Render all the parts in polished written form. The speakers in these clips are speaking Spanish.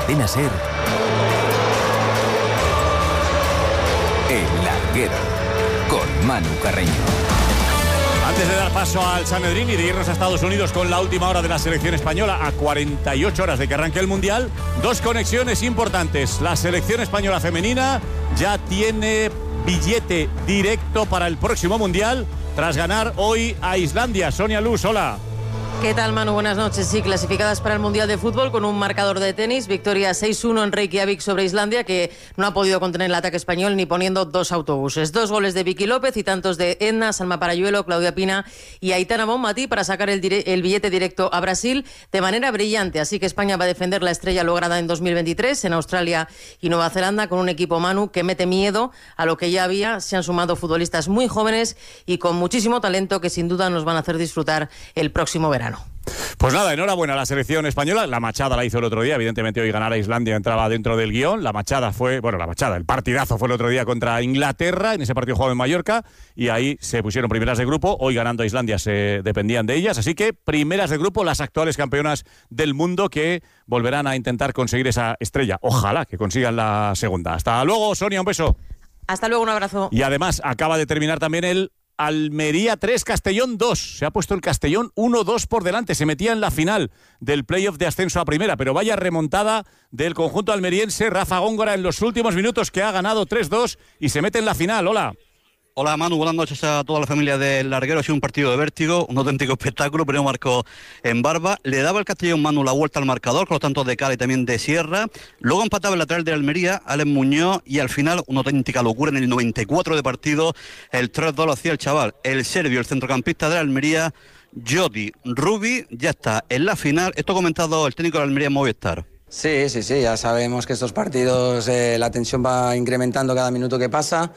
Cadena SER, El Larguero, con Manu Carreño. Antes de dar paso al Sanedrín y de irnos a Estados Unidos con la última hora de la selección española, a 48 horas de que arranque el Mundial, dos conexiones importantes. La selección española femenina ya tiene billete directo para el próximo Mundial tras ganar hoy a Islandia. Sonia Luz, hola. ¿Qué tal, Manu? Buenas noches. Sí, clasificadas para el Mundial de Fútbol con un marcador de tenis. Victoria 6-1 en Reykjavik sobre Islandia, que no ha podido contener el ataque español ni poniendo dos autobuses. 2 goles de Vicky López y tantos de Edna, Salma Parayuelo, Claudia Pina y Aitana Bonmatí para sacar el billete directo a Brasil de manera brillante. Así que España va a defender la estrella lograda en 2023 en Australia y Nueva Zelanda con un equipo, Manu, que mete miedo a lo que ya había. Se han sumado futbolistas muy jóvenes y con muchísimo talento que sin duda nos van a hacer disfrutar el próximo verano. Pues nada, enhorabuena a la selección española. La machada la hizo el otro día. Evidentemente hoy ganar a Islandia entraba dentro del guión. El partidazo fue el otro día contra Inglaterra. En ese partido jugaba en Mallorca y ahí se pusieron primeras de grupo. Hoy ganando a Islandia se dependían de ellas. Así que primeras de grupo las actuales campeonas del mundo que volverán a intentar conseguir esa estrella. Ojalá que consigan la segunda. Hasta luego, Sonia, un beso. Hasta luego, un abrazo. Y además acaba de terminar también el Almería 3, Castellón 2. Se ha puesto el Castellón 1-2 por delante. Se metía en la final del playoff de ascenso a primera, pero vaya remontada del conjunto almeriense. Rafa Góngora en los últimos minutos, que ha ganado 3-2 y se mete en la final. Hola. Hola, Manu, buenas noches a toda la familia del Larguero. Ha sido un partido de vértigo, un auténtico espectáculo. Primero marcó en Barba, le daba el Castellón, Manu, la vuelta al marcador con los tantos de Cala y también de Sierra. Luego empataba el lateral de Almería, Alex Muñoz, y al final una auténtica locura en el 94 de partido. El 3-2 lo hacía el chaval, el serbio, el centrocampista de la Almería, Jody Rubi. Ya está en la final. Esto ha comentado el técnico de la Almería en Movistar. Sí, ya sabemos que estos partidos la tensión va incrementando cada minuto que pasa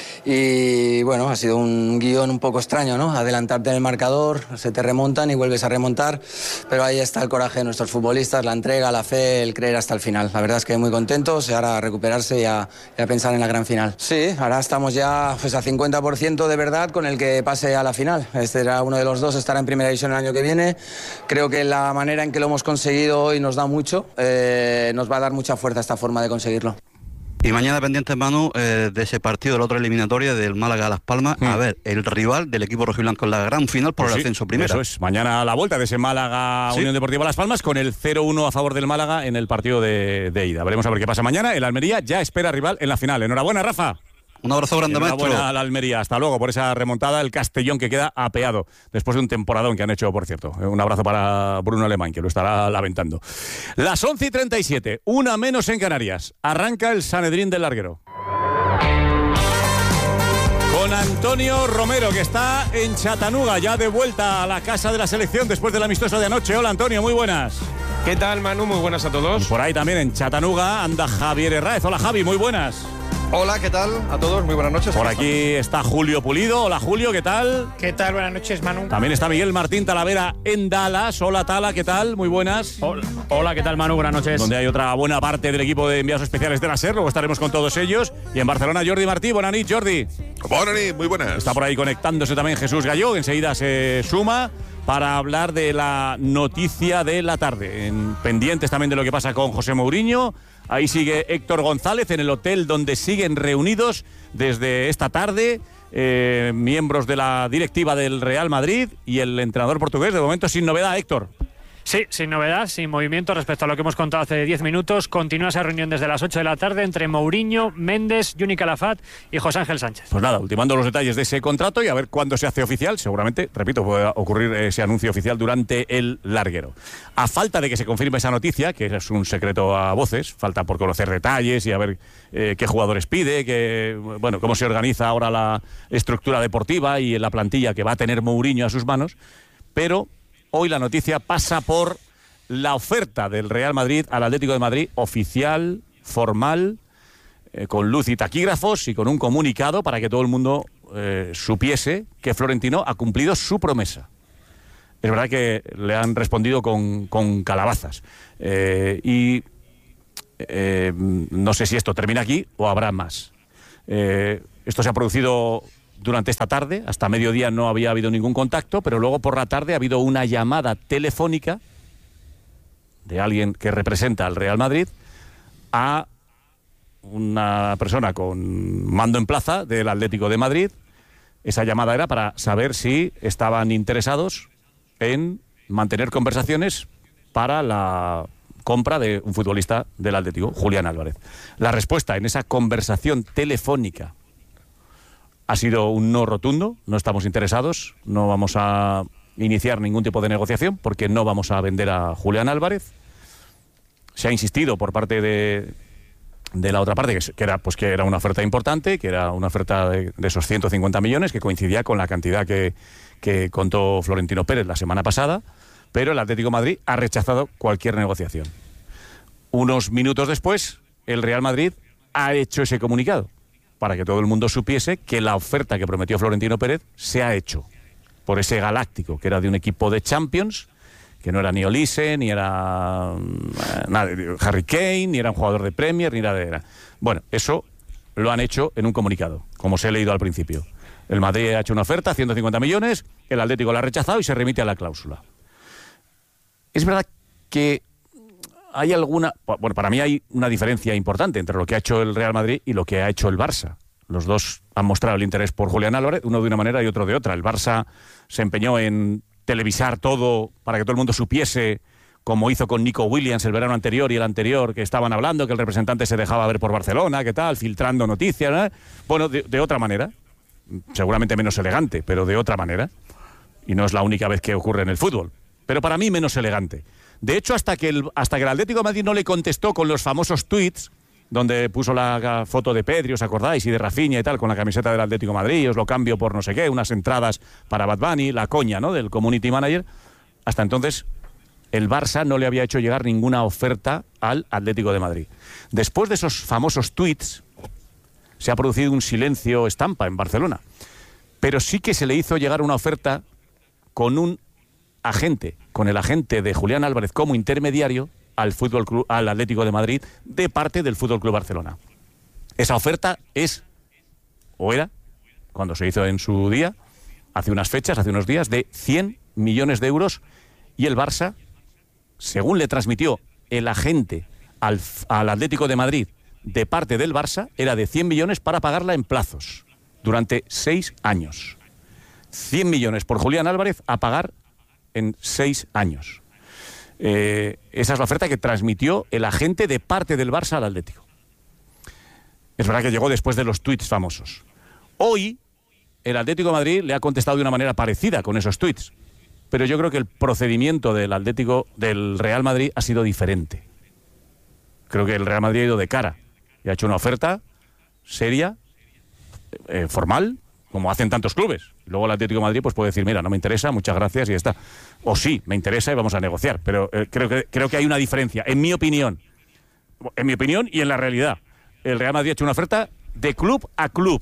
y bueno, ha sido un guión un poco extraño, ¿no? Adelantarte en el marcador, se te remontan y vuelves a remontar, pero ahí está el coraje de nuestros futbolistas, la entrega, la fe, el creer hasta el final. La verdad es que muy contentos, ahora a recuperarse y a pensar en la gran final. Sí, ahora estamos ya pues a 50% de verdad con el que pase a la final. Este era uno de los dos, estará en primera división el año que viene. Creo que la manera en que lo hemos conseguido hoy nos da mucho. Nos va a dar mucha fuerza esta forma de conseguirlo. Y mañana pendientes, Manu, de ese partido de la otra eliminatoria del Málaga a Las Palmas. A ver, el rival del equipo rojiblanco en la gran final por el ascenso primera. Eso es, mañana a la vuelta de ese Málaga Unión Deportiva Las Palmas con el 0-1 a favor del Málaga en el partido de ida. Veremos a ver qué pasa mañana. El Almería ya espera rival en la final. Enhorabuena, Rafa. Un abrazo grande, maestro. Enhorabuena a la Almería. Hasta luego por esa remontada. El Castellón que queda apeado después de un temporadón que han hecho, por cierto. Un abrazo para Bruno Alemán, que lo estará lamentando. Las 11:37, una menos en Canarias. Arranca el Sanedrín del Larguero. Con Antonio Romero, que está en Chattanooga, ya de vuelta a la casa de la selección después del amistoso de anoche. Hola, Antonio, muy buenas. ¿Qué tal, Manu? Muy buenas a todos. Y por ahí también en Chattanooga anda Javier Herráez. Hola, Javi, muy buenas. Hola, ¿qué tal a todos? Muy buenas noches. Por aquí está Julio Pulido. Hola, Julio, ¿qué tal? ¿Qué tal? Buenas noches, Manu. También está Miguel Martín Talavera en Dallas. Hola, Tala, ¿qué tal? Muy buenas. Hola, ¿qué tal, Manu? Buenas noches. Donde hay otra buena parte del equipo de enviados especiales de la SER. Luego estaremos con todos ellos. Y en Barcelona, Jordi Martí. Buenas noches, Jordi. Buenas noches, muy buenas. Está por ahí conectándose también Jesús Galló. Enseguida se suma para hablar de la noticia de la tarde. Pendientes también de lo que pasa con José Mourinho. Ahí sigue Héctor González en el hotel donde siguen reunidos desde esta tarde miembros de la directiva del Real Madrid y el entrenador portugués. De momento sin novedad, Héctor. Sí, sin novedad, sin movimiento respecto a lo que hemos contado hace 10 minutos. Continúa esa reunión desde las 8 de la tarde entre Mourinho, Méndez, Juni Calafat y José Ángel Sánchez. Pues nada, ultimando los detalles de ese contrato y a ver cuándo se hace oficial. Seguramente, repito, puede ocurrir ese anuncio oficial durante el Larguero. A falta de que se confirme esa noticia, que es un secreto a voces, falta por conocer detalles y a ver qué jugadores pide, cómo se organiza ahora la estructura deportiva y la plantilla que va a tener Mourinho a sus manos, pero hoy la noticia pasa por la oferta del Real Madrid al Atlético de Madrid, oficial, formal, con luz y taquígrafos y con un comunicado para que todo el mundo supiese que Florentino ha cumplido su promesa. Es verdad que le han respondido con calabazas. No sé si esto termina aquí o habrá más. Esto se ha producido durante esta tarde, hasta mediodía no había habido ningún contacto, pero luego por la tarde ha habido una llamada telefónica de alguien que representa al Real Madrid a una persona con mando en plaza del Atlético de Madrid. Esa llamada era para saber si estaban interesados en mantener conversaciones para la compra de un futbolista del Atlético, Julián Álvarez. La respuesta en esa conversación telefónica ha sido un no rotundo. No estamos interesados, no vamos a iniciar ningún tipo de negociación porque no vamos a vender a Julián Álvarez. Se ha insistido por parte de la otra parte que era una oferta importante, que era una oferta de esos 150 millones, que coincidía con la cantidad que contó Florentino Pérez la semana pasada, pero el Atlético de Madrid ha rechazado cualquier negociación. Unos minutos después, el Real Madrid ha hecho ese comunicado para que todo el mundo supiese que la oferta que prometió Florentino Pérez se ha hecho por ese Galáctico, que era de un equipo de Champions, que no era ni Olise, ni era Harry Kane, ni era un jugador de Premier, ni era... Bueno, eso lo han hecho en un comunicado, como os he leído al principio. El Madrid ha hecho una oferta, 150 millones, el Atlético la ha rechazado y se remite a la cláusula. Es verdad que hay para mí hay una diferencia importante entre lo que ha hecho el Real Madrid y lo que ha hecho el Barça. Los dos han mostrado el interés por Julián Álvarez, uno de una manera y otro de otra. El Barça se empeñó en televisar todo para que todo el mundo supiese, como hizo con Nico Williams el verano anterior y el anterior, que estaban hablando, que el representante se dejaba ver por Barcelona, ¿qué tal? Filtrando noticias, ¿no? Bueno, de otra manera, seguramente menos elegante, pero de otra manera. Y no es la única vez que ocurre en el fútbol. Pero para mí menos elegante. De hecho, hasta que el Atlético de Madrid no le contestó con los famosos tweets, donde puso la foto de Pedri, ¿os acordáis? Y de Rafinha y tal, con la camiseta del Atlético de Madrid, os lo cambio por no sé qué, unas entradas para Bad Bunny, la coña, ¿no?, del community manager. Hasta entonces, el Barça no le había hecho llegar ninguna oferta al Atlético de Madrid. Después de esos famosos tweets, se ha producido un silencio estampa en Barcelona. Pero sí que se le hizo llegar una oferta con el agente de Julián Álvarez como intermediario al Atlético de Madrid de parte del Fútbol Club Barcelona. Esa oferta era, cuando se hizo en su día, hace unos días, de 100 millones de euros, y el Barça, según le transmitió el agente al Atlético de Madrid de parte del Barça, era de 100 millones para pagarla en plazos durante 6 años. 100 millones por Julián Álvarez a pagar en 6 años. Esa es la oferta que transmitió el agente de parte del Barça al Atlético. Es verdad que llegó después de los tuits famosos. Hoy, el Atlético de Madrid le ha contestado de una manera parecida con esos tuits, pero yo creo que el procedimiento del Real Madrid ha sido diferente. Creo que el Real Madrid ha ido de cara y ha hecho una oferta seria, formal, como hacen tantos clubes. Luego el Atlético de Madrid pues puede decir, mira, no me interesa, muchas gracias y ya está. O sí, me interesa y vamos a negociar. Pero creo que hay una diferencia, en mi opinión y en la realidad. El Real Madrid ha hecho una oferta de club a club.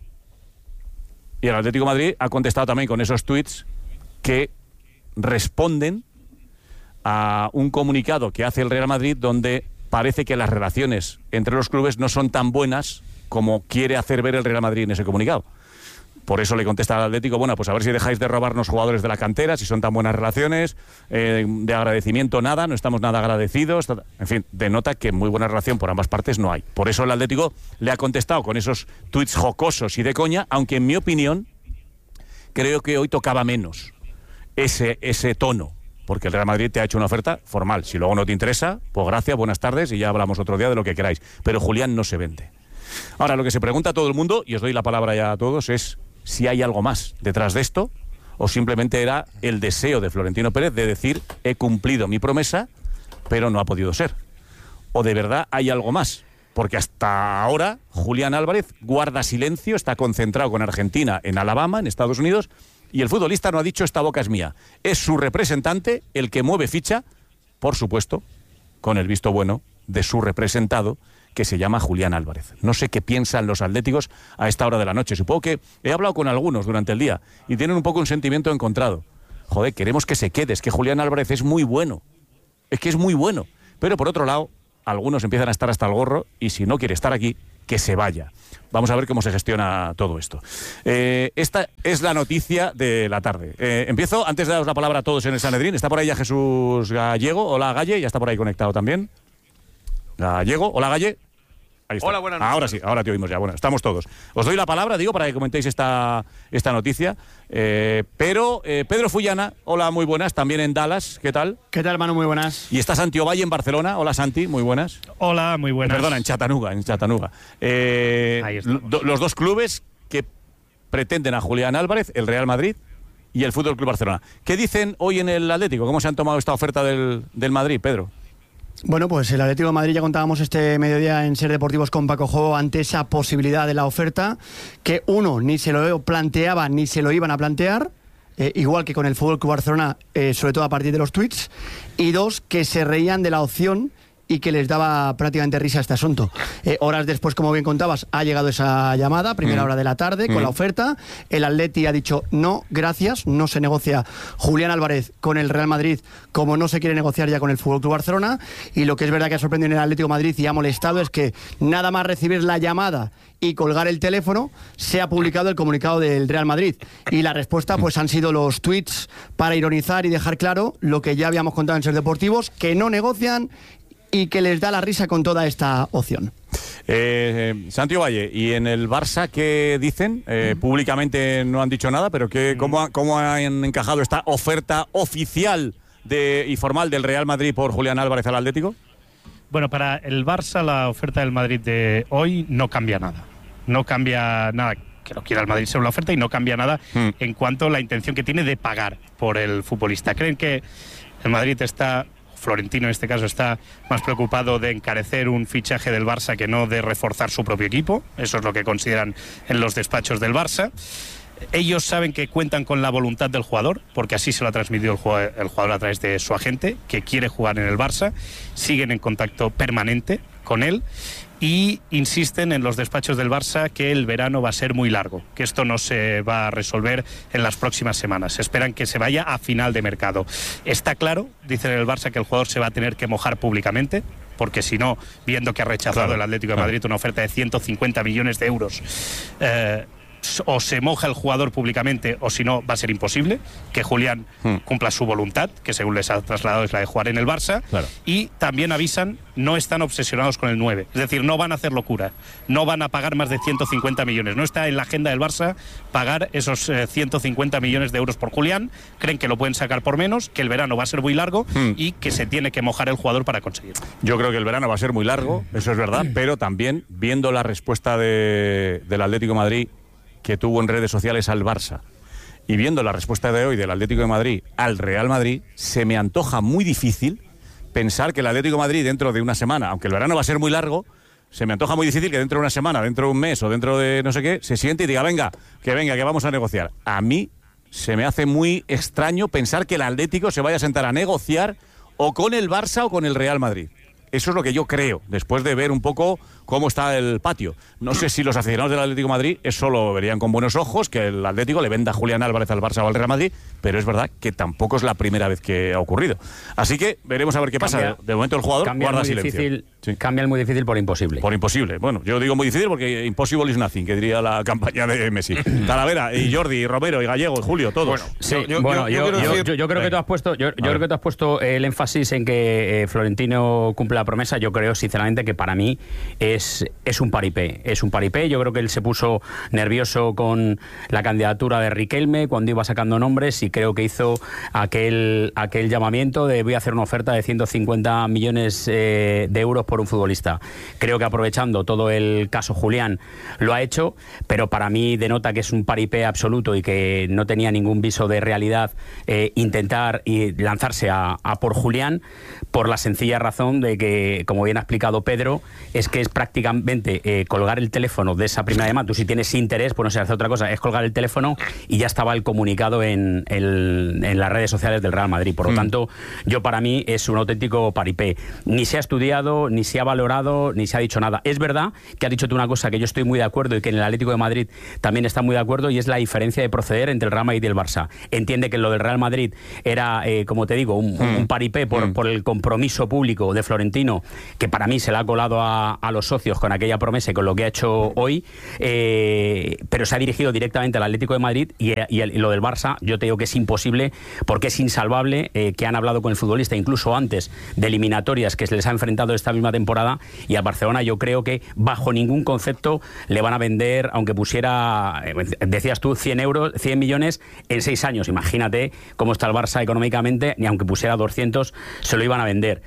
Y el Atlético de Madrid ha contestado también con esos tuits que responden a un comunicado que hace el Real Madrid donde parece que las relaciones entre los clubes no son tan buenas como quiere hacer ver el Real Madrid en ese comunicado. Por eso le contesta al Atlético, bueno, pues a ver si dejáis de robarnos jugadores de la cantera, si son tan buenas relaciones, de agradecimiento nada, no estamos nada agradecidos, en fin, denota que muy buena relación por ambas partes no hay. Por eso el Atlético le ha contestado con esos tuits jocosos y de coña, aunque en mi opinión creo que hoy tocaba menos ese tono, porque el Real Madrid te ha hecho una oferta formal. Si luego no te interesa, pues gracias, buenas tardes y ya hablamos otro día de lo que queráis. Pero Julián no se vende. Ahora, lo que se pregunta a todo el mundo, y os doy la palabra ya a todos, es si hay algo más detrás de esto o simplemente era el deseo de Florentino Pérez de decir he cumplido mi promesa, pero no ha podido ser. O de verdad hay algo más, porque hasta ahora Julián Álvarez guarda silencio, está concentrado con Argentina en Alabama, en Estados Unidos, y el futbolista no ha dicho esta boca es mía. Es su representante el que mueve ficha, por supuesto, con el visto bueno de su representado, que se llama Julián Álvarez. No sé qué piensan los atléticos a esta hora de la noche. Supongo que he hablado con algunos durante el día y tienen un poco un sentimiento encontrado. Joder, queremos que se quede, es que Julián Álvarez es muy bueno. Es que es muy bueno. Pero por otro lado, algunos empiezan a estar hasta el gorro y si no quiere estar aquí, que se vaya. Vamos a ver cómo se gestiona todo esto. Esta es la noticia de la tarde. Empiezo, antes de daros la palabra a todos en el Sanedrín. Está por ahí ya Jesús Gallego. Hola, Galle, ya está por ahí conectado también. Gallego. Hola, Galle. Ahí está. Hola, buenas noches. Ahora sí, ahora te oímos ya. Bueno, estamos todos. Os doy la palabra, digo, para que comentéis esta noticia. Pero Pedro Fullana, hola, muy buenas, también en Dallas. ¿Qué tal? ¿Qué tal, Manu? Muy buenas. Y está Santi Ovalle en Barcelona. Hola, Santi, muy buenas. Hola, muy buenas. Perdona, en Chattanooga. Ahí estamos. Los dos clubes que pretenden a Julián Álvarez, el Real Madrid y el Fútbol Club Barcelona. ¿Qué dicen hoy en el Atlético? ¿Cómo se han tomado esta oferta del Madrid, Pedro? Bueno, pues el Atlético de Madrid, ya contábamos este mediodía en Ser Deportivos con Paco Jo ante esa posibilidad de la oferta, que uno, ni se lo planteaba ni se lo iban a plantear, igual que con el Fútbol Club Barcelona, sobre todo a partir de los tweets, y dos, que se reían de la opción y que les daba prácticamente risa este asunto. Horas después, como bien contabas, ha llegado esa llamada, primera hora de la tarde, con la oferta. El Atleti ha dicho no, gracias, no se negocia Julián Álvarez con el Real Madrid como no se quiere negociar ya con el FC Barcelona. Y lo que es verdad que ha sorprendido en el Atlético de Madrid y ha molestado es que nada más recibir la llamada y colgar el teléfono, se ha publicado el comunicado del Real Madrid. Y la respuesta pues han sido los tweets para ironizar y dejar claro lo que ya habíamos contado en Ser Deportivos, que no negocian y que les da la risa con toda esta opción. Santi Ovalle, ¿y en el Barça qué dicen? Públicamente no han dicho nada, pero ¿cómo han encajado esta oferta oficial y formal del Real Madrid por Julián Álvarez al Atlético? Bueno, para el Barça la oferta del Madrid de hoy no cambia nada. No cambia nada que lo quiera el Madrid según la oferta y no cambia nada en cuanto a la intención que tiene de pagar por el futbolista. ¿Creen que el Madrid Florentino en este caso está más preocupado de encarecer un fichaje del Barça que no de reforzar su propio equipo? Eso es lo que consideran en los despachos del Barça. Ellos saben que cuentan con la voluntad del jugador, porque así se lo ha transmitido el jugador a través de su agente, que quiere jugar en el Barça. Siguen en contacto permanente con él y insisten en los despachos del Barça que el verano va a ser muy largo, que esto no se va a resolver en las próximas semanas. Esperan que se vaya a final de mercado. Está claro, dicen en el Barça, que el jugador se va a tener que mojar públicamente, porque si no, viendo que ha rechazado el Atlético de Madrid una oferta de 150 millones de euros, o se moja el jugador públicamente o si no va a ser imposible que Julián cumpla su voluntad, que según les ha trasladado es la de jugar en el Barça. Y también avisan, no están obsesionados con el 9, es decir, no van a hacer locura, no van a pagar más de 150 millones, no está en la agenda del Barça pagar esos 150 millones de euros por Julián. Creen que lo pueden sacar por menos, que el verano va a ser muy largo y que se tiene que mojar el jugador para conseguirlo. Yo creo que el verano va a ser muy largo, eso es verdad, pero también viendo la respuesta del Atlético de Madrid que tuvo en redes sociales al Barça y viendo la respuesta de hoy del Atlético de Madrid al Real Madrid, se me antoja muy difícil pensar que el Atlético de Madrid dentro de una semana, aunque el verano va a ser muy largo, se me antoja muy difícil que dentro de una semana, dentro de un mes o dentro de no sé qué, se siente y diga, venga, que vamos a negociar. A mí se me hace muy extraño pensar que el Atlético se vaya a sentar a negociar o con el Barça o con el Real Madrid. Eso es lo que yo creo, después de ver un poco cómo está el patio. No sé si los aficionados del Atlético de Madrid eso lo verían con buenos ojos, que el Atlético le venda a Julián Álvarez al Barça o al Real Madrid, pero es verdad que tampoco es la primera vez que ha ocurrido. Así que veremos a ver qué pasa. De momento el jugador guarda silencio. Cambia el muy difícil por imposible. Por imposible. Bueno, yo digo muy difícil porque impossible is nothing, que diría la campaña de Messi. Talavera, y Jordi, y Romero, y Gallego, y Julio, todos. Bueno, yo creo que tú has puesto, yo creo que tú has puesto el énfasis en que Florentino cumple la promesa. Yo creo sinceramente que para mí es un paripé. Es un paripé. Yo creo que él se puso nervioso con la candidatura de Riquelme cuando iba sacando nombres y creo que hizo aquel llamamiento de voy a hacer una oferta de 150 millones de euros por un futbolista. Creo que aprovechando todo el caso Julián lo ha hecho, pero para mí denota que es un paripé absoluto y que no tenía ningún viso de realidad intentar y lanzarse a por Julián, por la sencilla razón de que, como bien ha explicado Pedro, es que es prácticamente colgar el teléfono de esa primera llamada. Tú si tienes interés, pues no sé, hacer otra cosa, es colgar el teléfono y ya estaba el comunicado en las redes sociales del Real Madrid. Por lo tanto, para mí es un auténtico paripé. Ni se ha estudiado, ni se ha valorado, ni se ha dicho nada. Es verdad que has dicho tú una cosa que yo estoy muy de acuerdo y que en el Atlético de Madrid también está muy de acuerdo, y es la diferencia de proceder entre el Real Madrid y el Barça. Entiende que lo del Real Madrid era, como te digo, un paripé por el compromiso público de Florentino Florentino, que para mí se le ha colado a los socios con aquella promesa y con lo que ha hecho hoy, pero se ha dirigido directamente al Atlético de Madrid y lo del Barça, yo te digo que es imposible porque es insalvable, que han hablado con el futbolista incluso antes de eliminatorias que se les ha enfrentado esta misma temporada, y a Barcelona yo creo que bajo ningún concepto le van a vender, aunque pusiera, decías tú, 100 millones en 6 años. Imagínate cómo está el Barça económicamente, ni aunque pusiera 200 se lo iban a vender.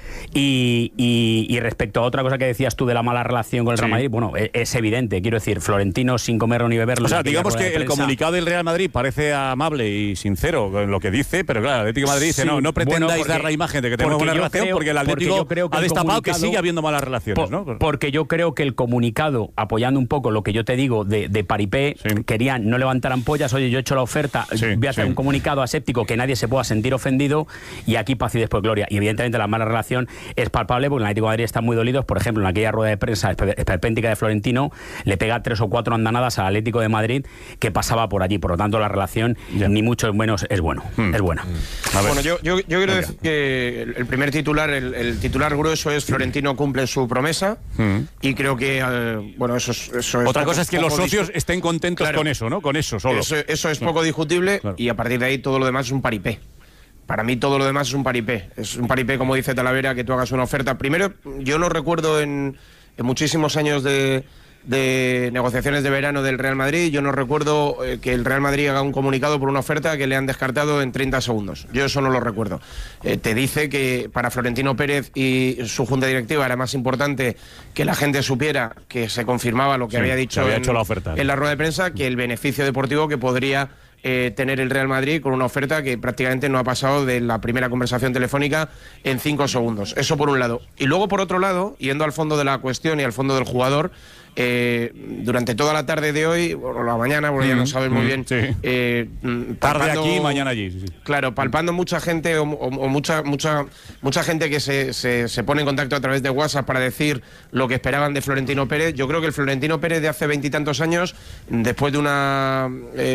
Y respecto a otra cosa que decías tú de la mala relación con el Real Madrid, bueno, es evidente, quiero decir, Florentino sin comerlo ni beberlo. O sea, digamos que el comunicado del Real Madrid parece amable y sincero en lo que dice, pero claro, el Atlético de Madrid dice, no pretendáis dar la imagen de que tenemos buena relación, porque el Atlético ha destapado que sigue habiendo malas relaciones, ¿no? Porque yo creo que el comunicado, apoyando un poco lo que yo te digo de paripé, querían no levantar ampollas, oye, yo he hecho la oferta, voy a hacer un comunicado aséptico que nadie se pueda sentir ofendido, y aquí paz y después gloria. Y evidentemente la mala relación es palpable porque el Atlético de Madrid está muy dolidos. Por ejemplo, en aquella rueda de prensa esperpéntica de Florentino le pega 3 o 4 andanadas al Atlético de Madrid que pasaba por allí. Por lo tanto, la relación ni mucho menos es bueno. Es buena. Bueno, yo quiero decir que el primer titular, el titular grueso es Florentino cumple su promesa, y creo que bueno, eso es otra cosa es que los socios estén contentos con eso, ¿no? Con eso solo. Eso es poco discutible, y a partir de ahí todo lo demás es un paripé. Para mí todo lo demás es un paripé. Es un paripé, como dice Talavera, que tú hagas una oferta. Primero, yo no recuerdo en muchísimos años de negociaciones de verano del Real Madrid, yo no recuerdo que el Real Madrid haga un comunicado por una oferta que le han descartado en 30 segundos. Yo eso no lo recuerdo. Te dice que para Florentino Pérez y su junta directiva era más importante que la gente supiera que se confirmaba lo que había dicho hecho la oferta, en la rueda de prensa, que el beneficio deportivo que podría tener el Real Madrid con una oferta que prácticamente no ha pasado de la primera conversación telefónica en 5 segundos. Eso por un lado. Y luego, por otro lado, yendo al fondo de la cuestión y al fondo del jugador, durante toda la tarde de hoy, o la mañana, porque ya no sabes muy bien, tarde aquí, mañana allí. Claro, palpando mucha gente o mucha gente que se pone en contacto a través de WhatsApp para decir lo que esperaban de Florentino Pérez. Yo creo que el Florentino Pérez de hace 20 y tantos años, después de una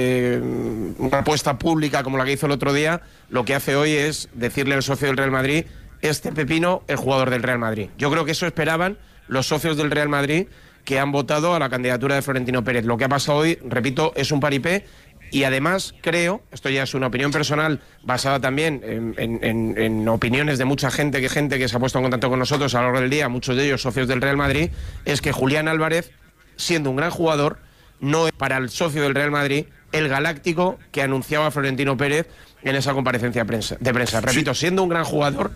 apuesta pública como la que hizo el otro día, lo que hace hoy es decirle al socio del Real Madrid, este pepino, el jugador del Real Madrid. Yo creo que eso esperaban los socios del Real Madrid, que han votado a la candidatura de Florentino Pérez. Lo que ha pasado hoy, repito, es un paripé, y además creo, esto ya es una opinión personal basada también en opiniones de mucha gente que se ha puesto en contacto con nosotros a lo largo del día, muchos de ellos socios del Real Madrid, es que Julián Álvarez, siendo un gran jugador, no es para el socio del Real Madrid el galáctico que anunciaba Florentino Pérez en esa comparecencia de prensa. Repito, siendo un gran jugador,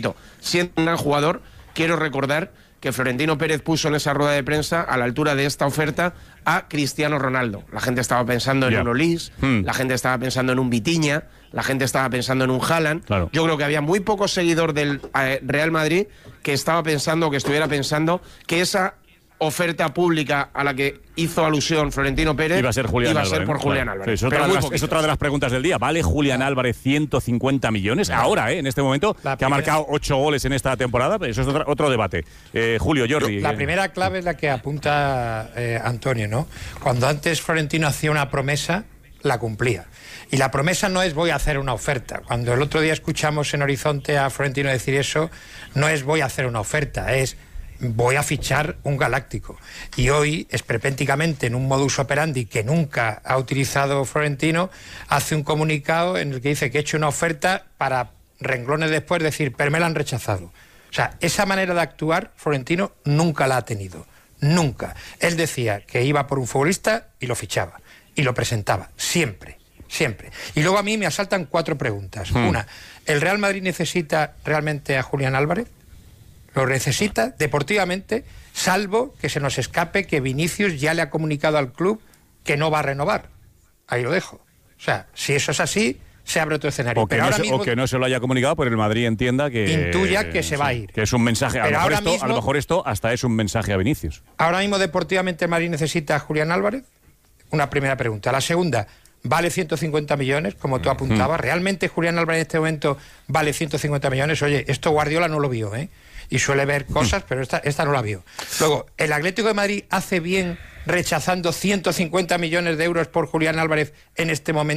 quiero recordar que Florentino Pérez puso en esa rueda de prensa, a la altura de esta oferta, a Cristiano Ronaldo. La gente estaba pensando en un Olís, la gente estaba pensando en un Vitinha, la gente estaba pensando en un Haaland. Claro. Yo creo que había muy pocos seguidores del Real Madrid que estuviera pensando que esa oferta pública a la que hizo alusión Florentino Pérez iba a ser por Julián Álvarez. Sí, es otra de las preguntas del día. ¿Vale Julián Álvarez 150 millones? Ahora, en este momento, que ha marcado 8 goles en esta temporada. Eso es otro debate. Julio, Jordi. La primera clave es la que apunta Antonio, ¿no? Cuando antes Florentino hacía una promesa, la cumplía. Y la promesa no es voy a hacer una oferta. Cuando el otro día escuchamos en Horizonte a Florentino decir eso, no es voy a hacer una oferta, es voy a fichar un galáctico. Y hoy, esperpénticamente, en un modus operandi que nunca ha utilizado Florentino, hace un comunicado en el que dice que ha hecho una oferta para renglones después decir, pero me la han rechazado. O sea, esa manera de actuar Florentino nunca la ha tenido. Nunca. Él decía que iba por un futbolista y lo fichaba. Y lo presentaba. Siempre. Siempre. Y luego a mí me asaltan 4 preguntas. Una, ¿el Real Madrid necesita realmente a Julián Álvarez? Lo necesita deportivamente, salvo que se nos escape que Vinicius ya le ha comunicado al club que no va a renovar. Ahí lo dejo. O sea, si eso es así, se abre otro escenario. O que no se lo haya comunicado, pero el Madrid entienda que intuya que se va a ir. Que es un mensaje. A lo mejor esto hasta es un mensaje a Vinicius. Ahora mismo deportivamente el Madrid necesita a Julián Álvarez. Una primera pregunta. La segunda, ¿vale 150 millones, como tú apuntabas? ¿Realmente Julián Álvarez en este momento vale 150 millones? Oye, esto Guardiola no lo vio, ¿eh? Y suele ver cosas, pero esta no la vio. Luego, ¿el Atlético de Madrid hace bien rechazando 150 millones de euros por Julián Álvarez en este momento?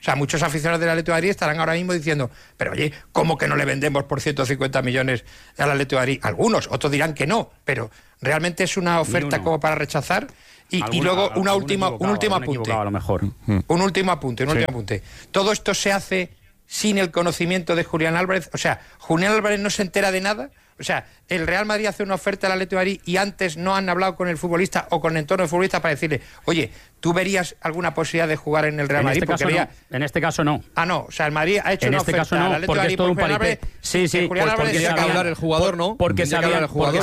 O sea, muchos aficionados del Atlético de Madrid estarán ahora mismo diciendo, pero oye, ¿cómo que no le vendemos por 150 millones al Atlético de Madrid? Algunos, otros dirán que no, pero realmente es una oferta como para rechazar. Y luego un último apunte. A lo mejor. Un último apunte. Todo esto se hace sin el conocimiento de Julián Álvarez. O sea, Julián Álvarez no se entera de nada. O sea, el Real Madrid hace una oferta al Atlético de Madrid y antes no han hablado con el futbolista o con el entorno del futbolista para decirle, oye, ¿tú verías alguna posibilidad de jugar en el Real Madrid? En este caso no. Ah, no. O sea, el Madrid ha hecho una oferta al Atlético de Madrid por Julián Álvarez. Sí, porque tendría que hablar el jugador, ¿no? Porque sabía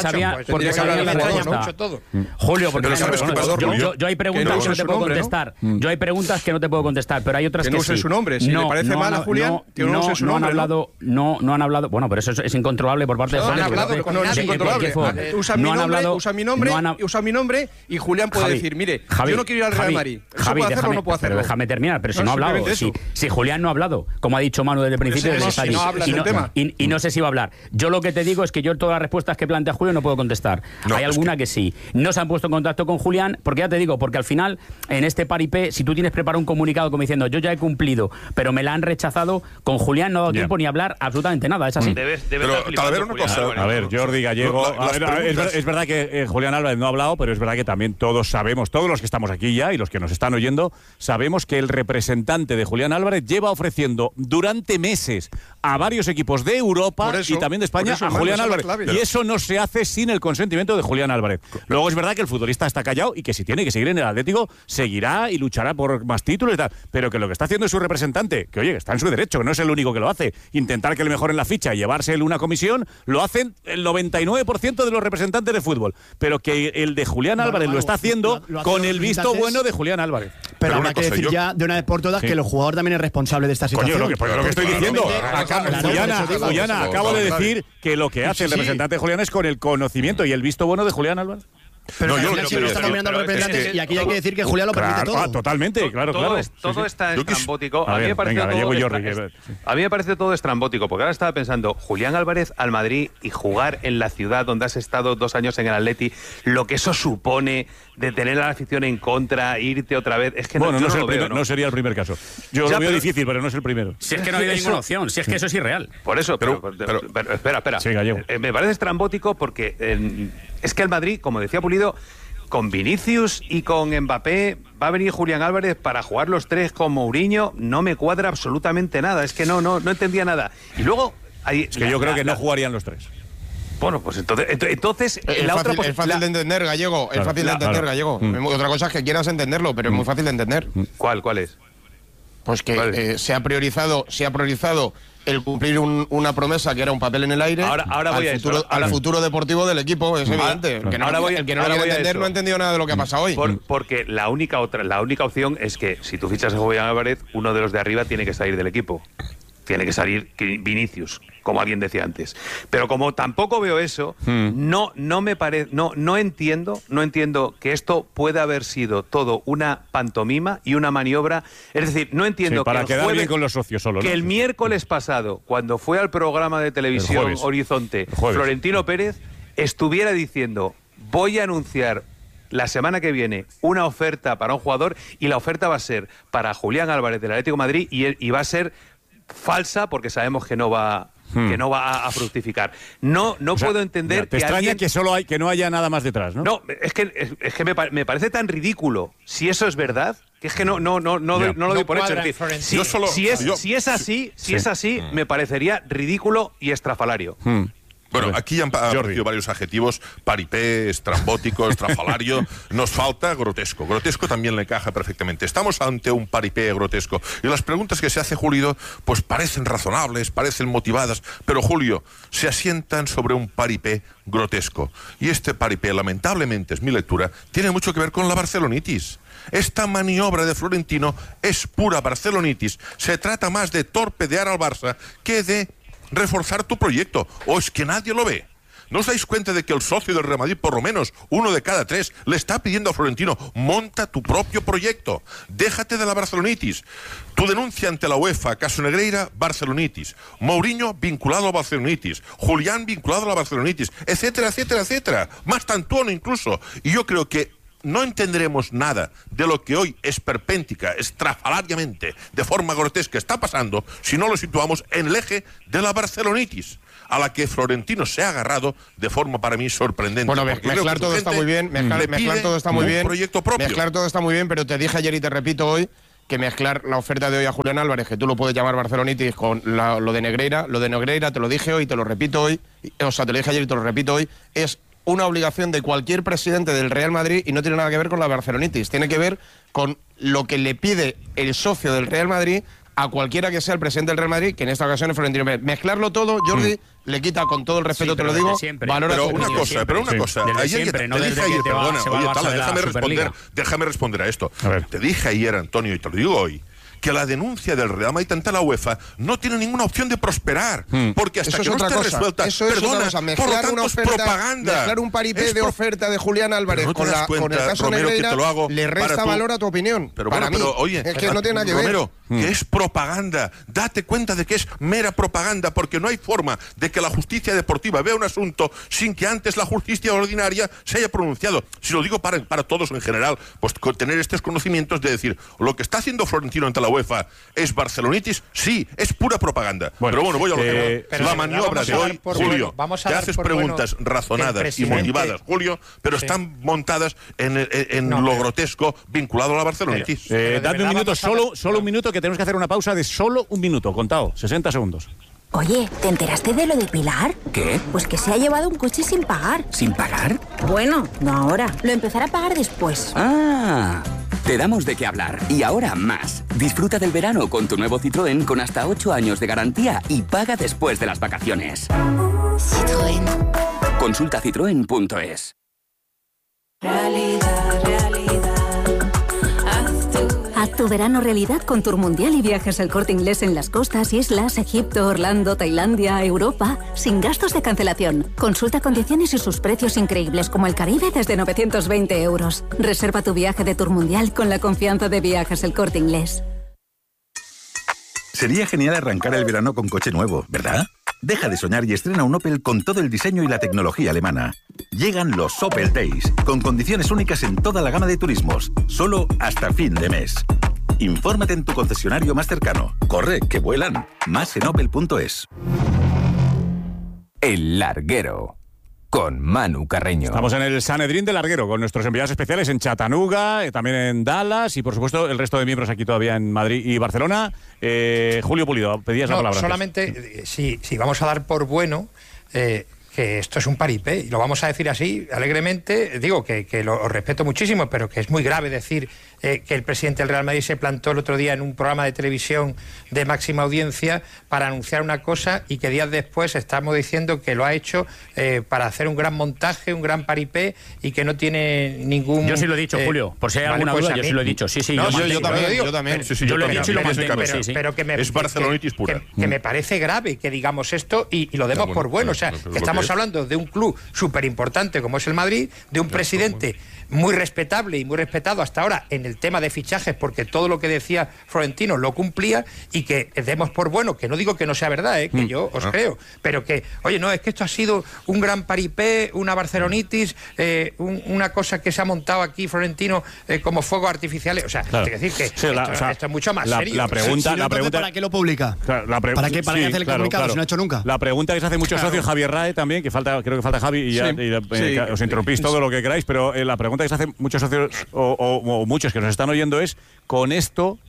mucho todo. Julio, porque yo hay preguntas que no te puedo contestar. Yo hay preguntas que no te puedo contestar, pero hay otras que no usen su nombre. Si le parece mal a Julián, que no use su nombre. No han hablado. Bueno, pero eso es incontrolable por parte de Julián. No es incontrolable. Usa mi nombre y Julián puede decir, mire, yo no quiero ir al Real Madrid. ¿Eso puede hacerlo o no puede hacerlo? Pero déjame terminar, pero si no ha hablado. Si Julián no ha hablado, como ha dicho Manu desde el principio, y no sé si va a hablar. Yo lo que te digo es que yo todas las respuestas que plantea Julio no puedo contestar. Hay alguna que sí. No se han puesto en contacto con Julián, porque ya te digo, porque al final, en este paripé, si tú tienes preparado un comunicado como diciendo, yo ya he cumplido, pero me la han rechazado, con Julián no ha dado tiempo ni hablar absolutamente nada. Es así. Pero Talavera, una cosa. A ver, Jordi Gallego. Es verdad que Julián Álvarez no ha hablado, pero es verdad que también todos sabemos, todos los que estamos aquí ya y los que nos están oyendo, sabemos que el representante de Julián Álvarez lleva ofreciendo durante meses a varios equipos de Europa y también de España a Julián Álvarez. Y eso no se hace sin el consentimiento de Julián Álvarez. Luego es verdad que el futbolista está callado y que si tiene que seguir en el Atlético, seguirá y luchará por más títulos y tal. Pero que lo que está haciendo es su representante, que oye, está en su derecho, que no es el único que lo hace. Intentar que le mejoren la ficha y llevarse una comisión, lo hacen el 99% de los representantes de fútbol. Pero que el de Julián Álvarez lo está haciendo con el visto bueno de Julián Álvarez. Pero habrá que decir ya de una vez por todas que el jugador también es responsable de esta situación. Coño, lo que estoy diciendo. Juliana, acabo de decir que lo que hace el representante de Julián es con el conocimiento y el visto bueno de Julián Álvarez. Pero estamos mirando a los representantes y aquí hay que decir que Julián lo permite todo. Totalmente, claro. Todo está estrambótico. A mí me parece todo estrambótico, porque ahora estaba pensando, Julián Álvarez al Madrid y jugar en la ciudad donde has estado 2 años en el Atleti, lo que eso supone de tener a la afición en contra, irte otra vez, es que no sería el primer caso. Yo lo veo difícil, pero no es el primero. Si es que no ha habido ninguna opción, si es que eso es irreal. Por eso, pero espera. Sí, Gallego. Me parece estrambótico porque es que el Madrid, como decía Pulido, con Vinicius y con Mbappé va a venir Julián Álvarez para jugar los tres con Mourinho, no me cuadra absolutamente nada, es que no entendía nada. Y luego es que yo creo que no jugarían los tres. Bueno, pues entonces es fácil de entender, Gallego. Es fácil de entender, Gallego. Otra cosa es que quieras entenderlo, pero es muy fácil de entender. ¿Cuál es? Pues que se ha priorizado el cumplir una promesa que era un papel en el aire al futuro deportivo del equipo, es evidente. El que no lo quiere entender no ha entendido nada de lo que ha pasado hoy. Porque la única opción es que si tú fichas a Julián Álvarez, uno de los de arriba tiene que salir del equipo. Tiene que salir Vinicius, como alguien decía antes. Pero como tampoco veo eso, no entiendo que esto pueda haber sido todo una pantomima y una maniobra. Es decir, no entiendo para quedar bien con los socios solo, que el miércoles pasado, cuando fue al programa de televisión Horizonte, Florentino Pérez estuviera diciendo, voy a anunciar la semana que viene una oferta para un jugador y la oferta va a ser para Julián Álvarez del Atlético de Madrid y va a ser falsa porque sabemos que no va a fructificar. No puedo entender te extraña que no haya nada más detrás, ¿no? No, es que me parece tan ridículo si eso es verdad, que es que no lo doy por hecho. Si es así, me parecería ridículo y estrafalario. Bueno, aquí han aparecido varios adjetivos: paripé, estrambótico, estrafalario. Nos falta grotesco. Grotesco también le encaja perfectamente. Estamos ante un paripé grotesco. Y las preguntas que se hace Julio, pues parecen razonables, parecen motivadas, pero Julio, se asientan sobre un paripé grotesco. Y este paripé, lamentablemente, es mi lectura, tiene mucho que ver con la barcelonitis. Esta maniobra de Florentino es pura barcelonitis. Se trata más de torpedear al Barça que de reforzar tu proyecto. ¿O es que nadie lo ve? ¿No os dais cuenta de que el socio del Real Madrid, por lo menos 1 de cada 3, le está pidiendo a Florentino, monta tu propio proyecto, déjate de la barcelonitis? Tu denuncia ante la UEFA, caso Negreira, barcelonitis. Mourinho vinculado a barcelonitis. Julián vinculado a la barcelonitis, etcétera, etcétera, etcétera. Más Tantuono incluso. Y yo creo que no entenderemos nada de lo que hoy esperpéntica, estrafalariamente, de forma grotesca está pasando si no lo situamos en el eje de la barcelonitis, a la que Florentino se ha agarrado de forma para mí sorprendente. Bueno, mezclar todo está muy bien, mezclar todo está muy bien, proyecto propio. Mezclar todo está muy bien, pero te dije ayer y te repito hoy que mezclar la oferta de hoy a Julián Álvarez, que tú lo puedes llamar barcelonitis, con lo de Negreira, te lo dije hoy, te lo repito hoy, o sea, te lo dije ayer y te lo repito hoy, es una obligación de cualquier presidente del Real Madrid y no tiene nada que ver con la barcelonitis, tiene que ver con lo que le pide el socio del Real Madrid a cualquiera que sea el presidente del Real Madrid, que en esta ocasión es Florentino Pérez. Mezclarlo todo, Jordi, le quita, con todo el respeto, te lo digo, valor a pero una cosa, ayer te dije ayer, perdona, oye, Tala, déjame responder a esto. Te dije ayer, Antonio, y te lo digo hoy, que la denuncia del Real Madrid ante la UEFA no tiene ninguna opción de prosperar, porque hasta que no esté resuelta, mezclar una oferta, propaganda, mezclar un paripé de oferta de Julián Álvarez con el caso Negreira, le resta valor a tu opinión. Pero bueno, oye, es que no tiene nada que ver. Romero, que es propaganda. Date cuenta de que es mera propaganda, porque no hay forma de que la justicia deportiva vea un asunto sin que antes la justicia ordinaria se haya pronunciado. Si lo digo para todos en general, pues tener estos conocimientos de decir, lo que está haciendo Florentino ante la UEFA es barcelonitis, sí, es pura propaganda. Pero bueno, voy a lo que la maniobra de hoy, Julio, te haces preguntas razonadas y motivadas, Julio, pero están montadas en lo grotesco vinculado a la barcelonitis. Dadme un minuto, solo un minuto, que tenemos que hacer una pausa de solo un minuto, contado, 60 segundos. Oye, ¿te enteraste de lo de Pilar? ¿Qué? Pues que se ha llevado un coche sin pagar. ¿Sin pagar? Bueno, no ahora. Lo empezará a pagar después. Ah, te damos de qué hablar. Y ahora más. Disfruta del verano con tu nuevo Citroën con hasta 8 años de garantía y paga después de las vacaciones. Citroën. Consulta citroen.es. Haz tu verano realidad con Tour Mundial y Viajes El Corte Inglés en las costas, islas, Egipto, Orlando, Tailandia, Europa, sin gastos de cancelación. Consulta condiciones y sus precios increíbles, como el Caribe desde 920 euros. Reserva tu viaje de Tour Mundial con la confianza de Viajes El Corte Inglés. Sería genial arrancar el verano con coche nuevo, ¿verdad? Deja de soñar y estrena un Opel con todo el diseño y la tecnología alemana. Llegan los Opel Days, con condiciones únicas en toda la gama de turismos, solo hasta fin de mes. Infórmate en tu concesionario más cercano. Corre, que vuelan. Más en opel.es. El Larguero, con Manu Carreño. Estamos en el Sanedrín del Larguero, con nuestros enviados especiales en Chattanooga, también en Dallas y, por supuesto, el resto de miembros aquí todavía en Madrid y Barcelona. Julio Pulido, pedías la palabra. Solamente, si vamos a dar por bueno que esto es un paripé, y lo vamos a decir así, alegremente, digo que lo respeto muchísimo, pero que es muy grave decir que el presidente del Real Madrid se plantó el otro día en un programa de televisión de máxima audiencia para anunciar una cosa y que días después estamos diciendo que lo ha hecho para hacer un gran montaje, un gran paripé y que no tiene ningún... Yo sí lo he dicho, Julio, por si hay alguna duda, yo sí lo he dicho. Sí, no, yo también. Yo lo he dicho y lo mantengo. Pero que es barcelonitis pura. Que me parece grave que digamos esto y lo demos por bueno. O sea, que estamos hablando de un club súper importante como es el Madrid, de un presidente muy respetable y muy respetado hasta ahora en el tema de fichajes, porque todo lo que decía Florentino lo cumplía, y que demos por bueno, que no digo que no sea verdad, que yo os creo, pero que, oye, no, es que esto ha sido un gran paripé, una barcelonitis, una cosa que se ha montado aquí Florentino como fuegos artificiales, o sea, es decir que esto es mucho más serio. La pregunta, ¿para qué lo publica? ¿Para qué hace el comunicado si no ha hecho nunca? La pregunta que se hace muchos socios, Javier Rae también, creo que falta Javi y os interrumpís todo lo que queráis, pero la pregunta que se hace muchos socios o muchos que nos están oyendo es, ¿con esto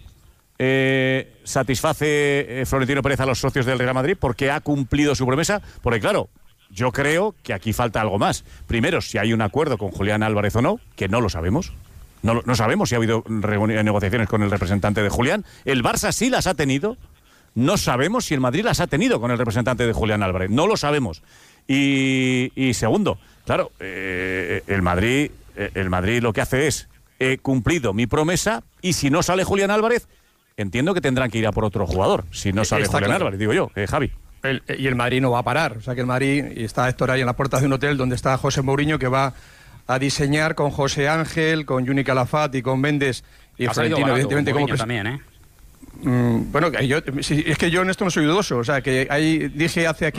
satisface Florentino Pérez a los socios del Real Madrid porque ha cumplido su promesa? Porque claro, yo creo que aquí falta algo más. Primero, si hay un acuerdo con Julián Álvarez o no, que no lo sabemos. No sabemos si ha habido negociaciones con el representante de Julián. El Barça sí las ha tenido. No sabemos si el Madrid las ha tenido con el representante de Julián Álvarez. No lo sabemos. Y segundo, claro, el Madrid lo que hace es, he cumplido mi promesa, y si no sale Julián Álvarez, entiendo que tendrán que ir a por otro jugador. Si no sale Julián Álvarez, digo yo, Javi. Y el Madrid no va a parar. O sea que el Madrid, y está Héctor ahí en la puerta de un hotel donde está José Mourinho, que va a diseñar con José Ángel, con Juni Calafat y con Méndez y Florentino, evidentemente, como también, bueno, es que yo en esto no soy dudoso. O sea, que ahí dije hace aquí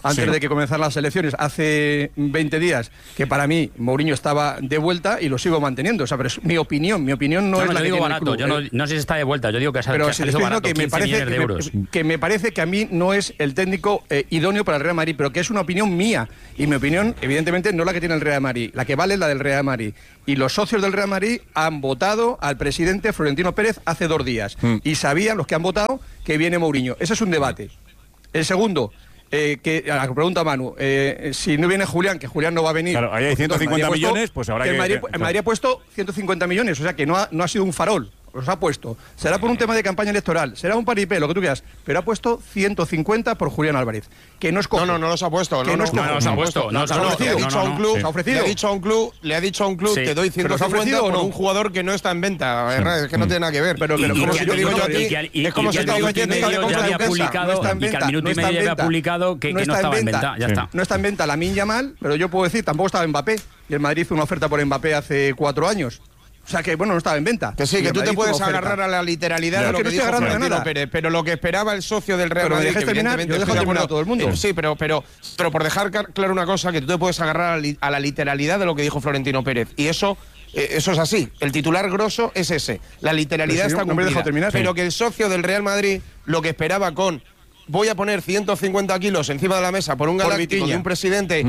antes de que comenzaran las elecciones, hace 20 días, que para mí Mourinho estaba de vuelta y lo sigo manteniendo. O sea, pero es mi opinión no es la que digo tiene barato, el club. yo no sé si está de vuelta, yo digo que ha pero salido barato, 15 millones de euros. Que me parece que a mí no es el técnico idóneo para el Real Madrid, pero que es una opinión mía. Y mi opinión, evidentemente, no la que tiene el Real Madrid. La que vale es la del Real Madrid. Y los socios del Real Madrid han votado al presidente Florentino Pérez hace 2 días. Y sabían, los que han votado, que viene Mourinho. Ese es un debate. El segundo, que a la que pregunta Manu, si no viene Julián, que Julián no va a venir. Claro, ahí hay 150 millones, pues habrá que... El Madrid ha puesto 150 millones, o sea que no ha sido un farol. Los ha puesto. Será por un tema de campaña electoral, será un paripé, lo que tú quieras, pero ha puesto 150 por Julián Álvarez. Que no es cojo. No los ha puesto. No los ha puesto. Le ha dicho a un club, le ha dicho a un club, te doy 150 por un jugador que no está en venta. Es que no tiene nada que ver. Pero como si te digo yo a ti, es como si te digo yo ya había publicado, y que al minuto y medio ya había publicado que no estaba en venta. Ya está. No está en venta Lamine Yamal, pero yo puedo decir, tampoco estaba Mbappé. Y el Madrid hizo una oferta por Mbappé hace 4 años. O sea que, bueno, no estaba en venta. Que sí, que tú te puedes agarrar a la literalidad de lo que dijo Florentino Pérez, pero lo que esperaba el socio del Real Madrid, que evidentemente estoy de acuerdo a todo el mundo. Sí, pero por dejar claro una cosa, que tú te puedes agarrar a la literalidad de lo que dijo Florentino Pérez. Y eso es así. El titular grosso es ese. La literalidad está cumplida. Pero que el socio del Real Madrid lo que esperaba voy a poner 150 kilos encima de la mesa por un galáctico de un presidente,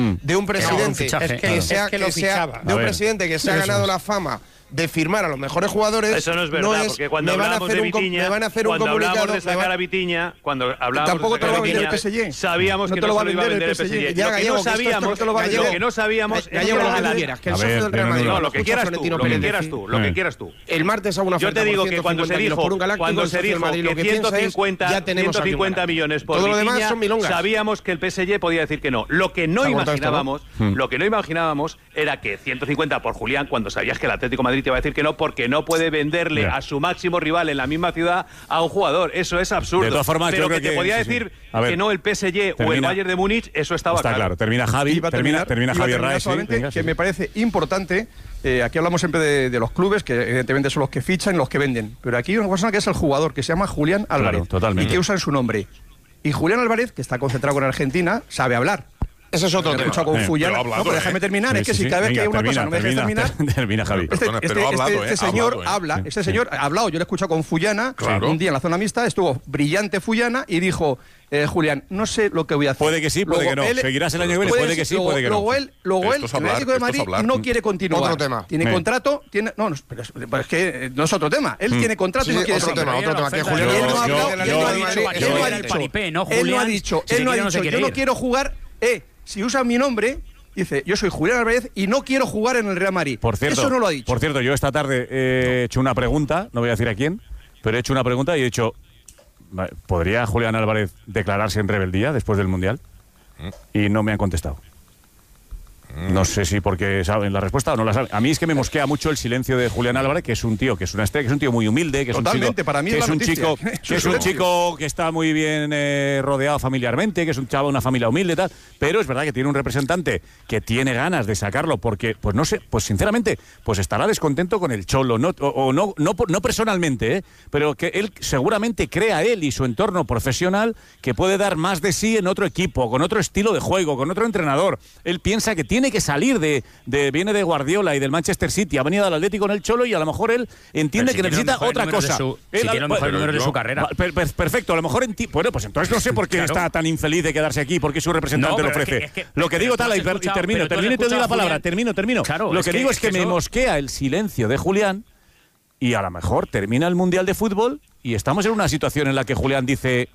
que se ha ganado la fama de firmar a los mejores jugadores. Eso no es verdad, porque cuando hablamos de Vitinha, cuando hablamos de sacar a Vitinha, cuando hablábamos de sacar a Vitinha, sabíamos que no lo iba a vender el PSG. Lo que no sabíamos es que el socio del Real Madrid, lo que quieras tú. El martes hago una oferta. Yo te digo que cuando se dijo que 150 millones por Vitinha, sabíamos que el PSG podía decir que no. Lo que no imaginábamos era que 150 por Julián, cuando sabías que el Atlético de Madrid te va a decir que no, porque no puede venderle a su máximo rival en la misma ciudad a un jugador. Eso es absurdo. De todas formas, pero que te podía decir que no el PSG o el Bayern de Múnich, eso estaba claro. Termina Javi, termina Javier Raes. Que me parece importante, aquí hablamos siempre de los clubes, que evidentemente son los que fichan y los que venden. Pero aquí hay una persona que es el jugador, que se llama Julián Álvarez. Y que usan su nombre. Y Julián Álvarez, que está concentrado con Argentina, sabe hablar. Ese es otro tema. Con Fullana. No, pero déjame terminar. Es que si cada vez que hay una cosa no me dejes terminar. Termina, Javi. Este señor habla. Este señor ha hablado. Yo le he escuchado con Fullana un día en la zona mixta. Estuvo brillante Fullana y dijo: Julián, no sé lo que voy a hacer. Puede que sí, puede que no. Seguirás el año que viene, puede que sí, puede que no. Luego él, el Atlético de Madrid, no quiere continuar. Otro tema. Tiene contrato. No, pero es que no es otro tema. Él tiene contrato y no quiere seguir. Otro tema. Que Julián él no ha dicho, yo no quiero jugar. Si usa mi nombre, dice, yo soy Julián Álvarez y no quiero jugar en el Real Madrid. Por cierto, eso no lo ha dicho. Por cierto, yo esta tarde he hecho una pregunta, no voy a decir a quién, pero he hecho una pregunta y he dicho, ¿podría Julián Álvarez declararse en rebeldía después del Mundial? Y no me han contestado. No sé si porque saben la respuesta o no la saben. A mí es que me mosquea mucho el silencio de Julián Álvarez, que es un tío, que es una estrella, que es un tío muy humilde, que es totalmente, para mí es un chico que está muy bien rodeado familiarmente, que es un chavo de una familia humilde y tal, pero es verdad que tiene un representante que tiene ganas de sacarlo porque, pues no sé, pues sinceramente, pues estará descontento con el Cholo, no personalmente, pero que él seguramente crea él y su entorno profesional que puede dar más de sí en otro equipo, con otro estilo de juego, con otro entrenador. Él piensa que tiene que salir viene de Guardiola y del Manchester City, ha venido al Atlético en el Cholo y a lo mejor él entiende que necesita otra cosa. Si tiene los mejores números de su carrera. Perfecto, a lo mejor bueno, pues entonces no sé por qué está tan infeliz de quedarse aquí, porque su representante lo ofrece. Lo que digo y termino y te doy la palabra, termino. Claro, lo que digo es que me mosquea el silencio de Julián y a lo mejor termina el Mundial de Fútbol y estamos en una situación en la que Julián dice: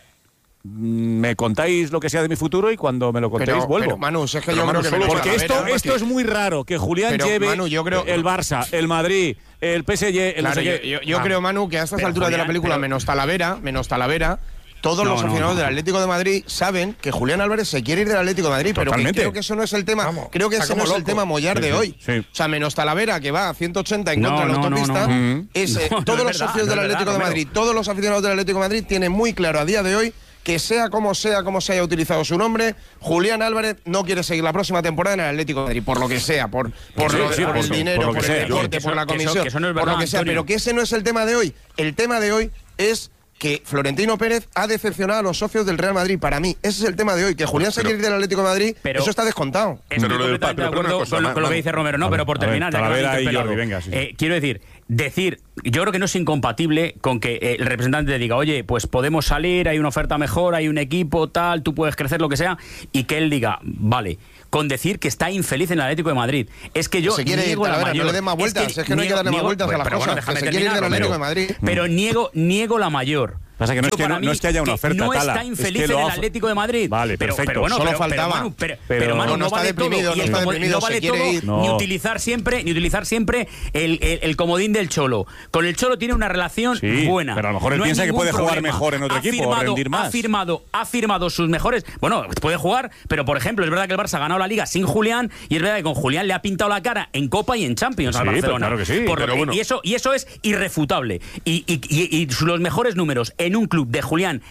me contáis lo que sea de mi futuro y cuando me lo contéis vuelvo. Pero, Manu, es que yo creo que porque esto es muy raro, que Julián lleve Manu, el Barça, el Madrid, el PSG, yo creo, Manu, que a estas alturas de la película, menos Talavera, todos los aficionados del Atlético de Madrid saben que Julián Álvarez se quiere ir del Atlético de Madrid, pero creo que eso no es el tema. Creo que ese no es el tema mollar de hoy. O sea, menos Talavera, que va a 180 en contra de la autopista, todos los socios del Atlético de Madrid, todos los aficionados del Atlético de Madrid tienen muy claro a día de hoy que sea como se haya utilizado su nombre, Julián Álvarez no quiere seguir la próxima temporada en el Atlético de Madrid, por lo que sea, por el dinero, por el deporte, por la comisión, por lo que sea, pero que ese no es el tema de hoy. El tema de hoy es que Florentino Pérez ha decepcionado a los socios del Real Madrid. Para mí, ese es el tema de hoy. Que Julián se quiere ir del Atlético de Madrid, eso está descontado. Estoy completamente de acuerdo con lo que dice Romero. No, pero por terminar, quiero decir, yo creo que no es incompatible con que el representante diga, oye, pues podemos salir, hay una oferta mejor, hay un equipo, tal, tú puedes crecer, lo que sea, y que él diga, vale, con decir que está infeliz en el Atlético de Madrid. Es que yo se quiere niego ir, la mayor. No le des más vueltas, es que no hay que darle más vueltas a las cosas. Bueno, se quiere ir del Atlético de Madrid. Pero niego la mayor. Pasa que no es que haya una oferta, no Tala, está infeliz es que en el Atlético de Madrid. Vale, perfecto. Pero bueno, solo faltaba. Pero Manu, no vale todo. No está deprimido, no vale todo ni utilizar siempre el comodín del Cholo. Con el Cholo tiene una relación buena. Pero a lo mejor él piensa que puede jugar mejor en otro equipo o rendir más. Ha firmado sus mejores. Bueno, puede jugar, pero por ejemplo, es verdad que el Barça ha ganado la Liga sin Julián y es verdad que con Julián le ha pintado la cara en Copa y en Champions al Barcelona. Claro que sí. Y eso es irrefutable. Y los mejores números en un club de Julián